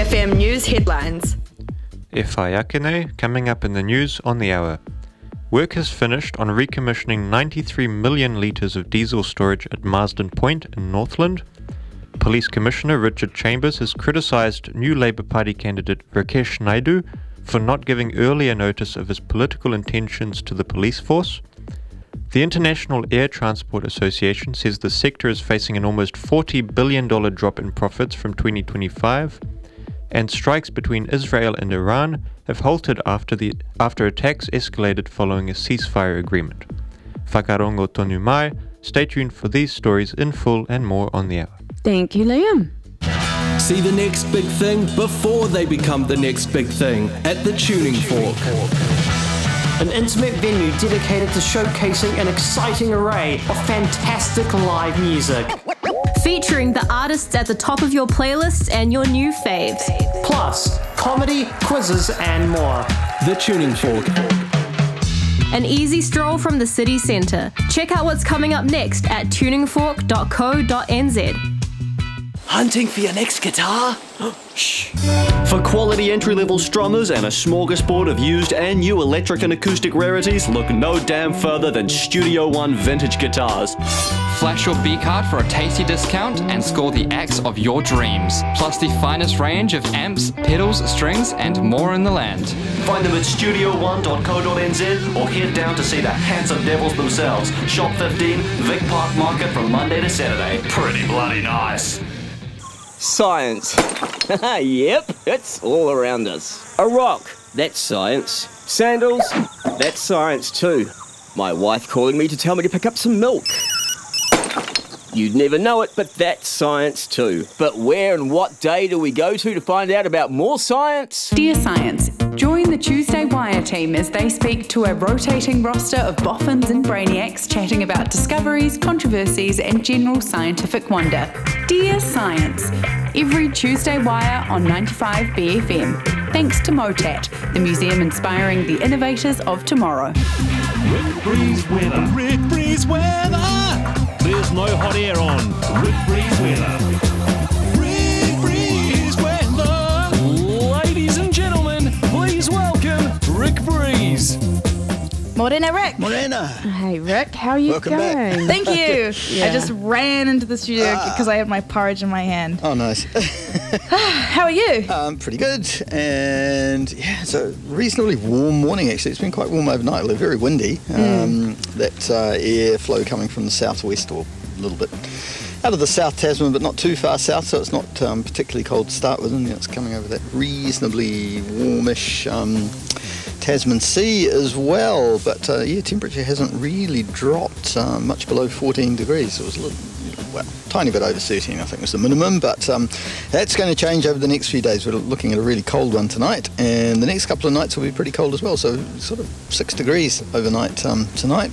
BFM News headlines. Whaiakene coming up in the news on the hour. Work has finished on recommissioning 93 million litres of diesel storage at Marsden Point in Northland. Police Commissioner Richard Chambers has criticised new Labour Party candidate Rakesh Naidu for not giving earlier notice of his political intentions to the police force. The International Air Transport Association says the sector is facing an almost $40 billion drop in profits from 2025, and strikes between Israel and Iran have halted after attacks escalated following a ceasefire agreement. Whakarongo tonu mai. Stay tuned for these stories in full and more on the hour. Thank you, Liam. See the next big thing before they become the next big thing at the Tuning Fork. An intimate venue dedicated to showcasing an exciting array of fantastic live music. Featuring the artists at the top of your playlist and your new faves. Plus, comedy, quizzes, and more. The Tuning Fork. An easy stroll from the city centre. Check out what's coming up next at tuningfork.co.nz. Hunting for your next guitar? Shh. For quality entry-level strummers and a smorgasbord of used and new electric and acoustic rarities, look no damn further than Studio One Vintage Guitars. Flash your B-card for a tasty discount and score the axe of your dreams. Plus the finest range of amps, pedals, strings and more in the land. Find them at studio1.co.nz or head down to see the handsome devils themselves. Shop 15, Vic Park Market from Monday to Saturday. Pretty bloody nice. Science. Yep, it's all around us. A rock, that's science. Sandals, that's science too. My wife calling me to tell me to pick up some milk. You'd never know it, but that's science too. But where and what day do we go to find out about more science? Dear Science, join the Tuesday Wire team as they speak to a rotating roster of boffins and brainiacs chatting about discoveries, controversies and general scientific wonder. Dear Science, every Tuesday Wire on 95 BFM. Thanks to MOTAT, the museum inspiring the innovators of tomorrow. Rick Breeze weather. Rick Breeze weather. There's no hot air on. Rick Breeze weather. Rick Breeze weather. Ladies and gentlemen, please welcome Rick Breeze. Morena, Rick. Morena. Hey, Rick. How are you Welcome going? back. Thank you. Yeah. I just ran into the studio because I had my porridge in my hand. Oh, nice. How are you? Pretty good. And yeah, it's a reasonably warm morning, actually. It's been quite warm overnight, although very windy. That airflow coming from the southwest, or a little bit out of the South Tasman, but not too far south, so it's not particularly cold to start with. And it's coming over that reasonably warmish Tasman Sea as well, but temperature hasn't really dropped much below 14 degrees. It was a little, tiny bit over 13 I think was the minimum, but that's going to change over the next few days. We're looking at a really cold one tonight, and the next couple of nights will be pretty cold as well, so sort of 6 degrees overnight tonight.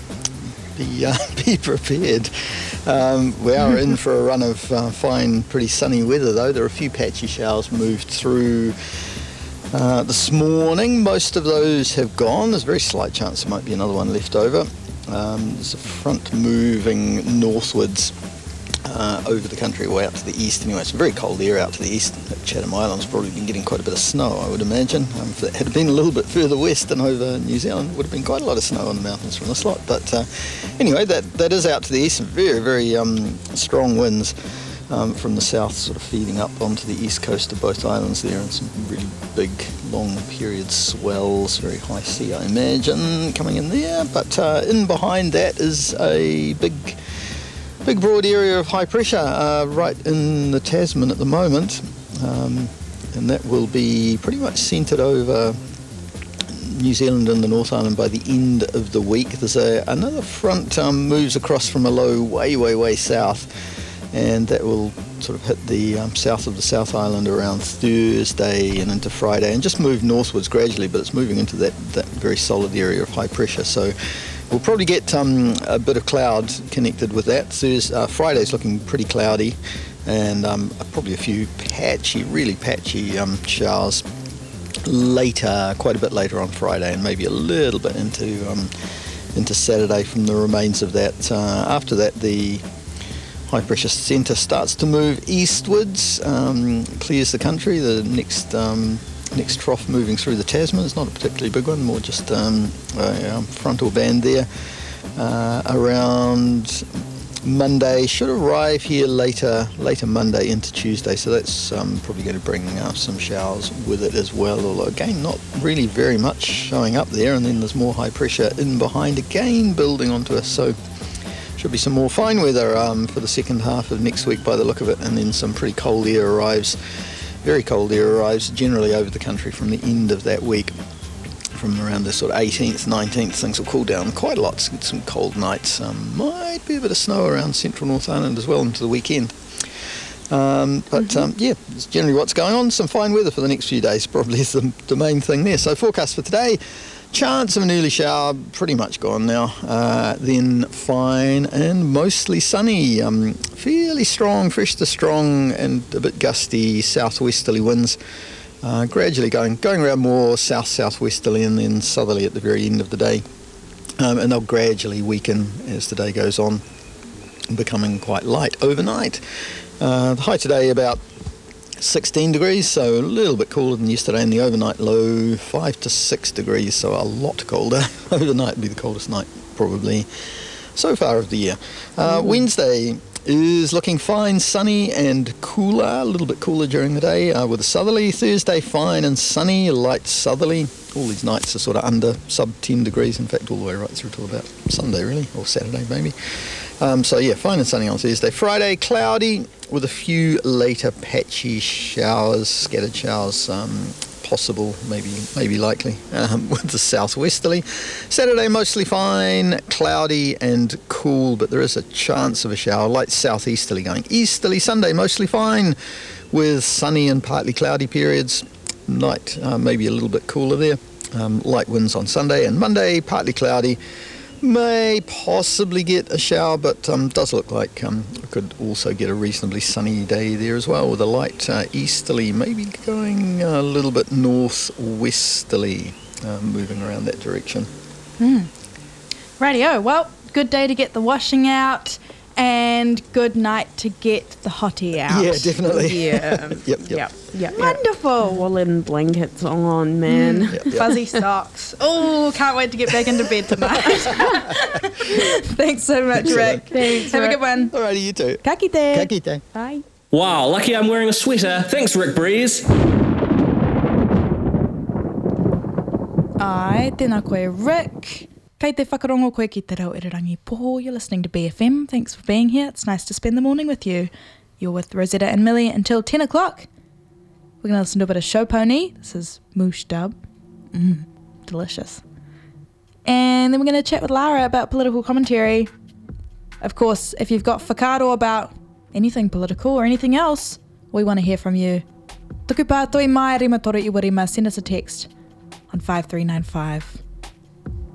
Be prepared. We are in for a run of fine, pretty sunny weather though. There are a few patchy showers moved through this morning. Most of those have gone. There's a very slight chance there might be another one left over. There's a front moving northwards over the country, way out to the east anyway. It's a very cold air out to the east. Chatham Island's probably been getting quite a bit of snow, I would imagine. If it had been a little bit further west than over New Zealand, it would have been quite a lot of snow on the mountains from this lot. But anyway, that is out to the east. Very, very strong winds from the south, sort of feeding up onto the east coast of both islands there, and some really big, long period swells, very high sea, I imagine, coming in there. But in behind that is a big broad area of high pressure right in the Tasman at the moment, and that will be pretty much centred over New Zealand and the North Island by the end of the week. There's another front moves across from a low way south, and that will sort of hit the south of the South Island around Thursday and into Friday, and just move northwards gradually, but it's moving into that very solid area of high pressure. So we'll probably get a bit of cloud connected with that. Friday's looking pretty cloudy, and probably a few really patchy showers later, quite a bit later on Friday, and maybe a little bit into Saturday from the remains of that. After that, the high pressure centre starts to move eastwards, clears the country. The next trough moving through the Tasman. It's not a particularly big one, more just a frontal band there. Around Monday, should arrive here later Monday into Tuesday, so that's probably going to bring some showers with it as well, although again not really very much showing up there, and then there's more high pressure in behind again building onto us, so should be some more fine weather for the second half of next week by the look of it, and then some pretty cold air arrives, very cold air arrives generally over the country from the end of that week. From around the sort of 18th, 19th, things will cool down quite a lot. Get some cold nights. Might be a bit of snow around central North Island as well into the weekend. Yeah, it's generally what's going on. Some fine weather for the next few days probably is the main thing there. So forecast for today, chance of an early shower, pretty much gone now. Then fine and mostly sunny. Fairly strong, fresh to strong and a bit gusty southwesterly winds. Gradually going around more southwesterly and then southerly at the very end of the day, and they'll gradually weaken as the day goes on, becoming quite light overnight. The high today about 16 degrees, so a little bit cooler than yesterday, and the overnight low 5 to 6 degrees, so a lot colder. Overnight will be the coldest night probably so far of the year. Wednesday is looking fine, sunny and cooler, a little bit cooler during the day with a southerly. Thursday fine and sunny, light southerly. All these nights are sort of under sub 10 degrees, in fact all the way right through till about Sunday really, or Saturday maybe. So yeah, fine and sunny on Thursday. Friday cloudy with a few later patchy showers, scattered showers possible, maybe likely, with the southwesterly. Saturday mostly fine, cloudy and cool, but there is a chance of a shower, light southeasterly going easterly. Sunday mostly fine with sunny and partly cloudy periods. Night maybe a little bit cooler there. Light winds on Sunday, and Monday partly cloudy. May possibly get a shower, but does look like I could also get a reasonably sunny day there as well, with a light easterly, maybe going a little bit northwesterly, moving around that direction. Rightio. Well, good day to get the washing out, and good night to get the hottie out. Yeah, definitely. Yeah. Yep. Wonderful. Woolen blankets on, man. Fuzzy socks. Oh, can't wait to get back into bed tonight. Thanks so much, Rick. Thanks, Have a Rick. good one. Alrighty, you too. Ka kite. Ka kite. Bye. Wow, lucky I'm wearing a sweater. Thanks, Rick Breeze. Ai, tēnā koe, Rick. Kei te whakarongo koe ki te rau irirangi poho. You're listening to BFM. Thanks for being here. It's nice to spend the morning with you. You're with Rosetta and Millie until 10 o'clock. We're going to listen to a bit of Show Pony. This is Moosh Dub. Delicious. And then we're going to chat with Lara about political commentary. Of course, if you've got whakaaro about anything political or anything else, we want to hear from you. Tuku pā toi mai rima toru iwa rima. Send us a text on 5395.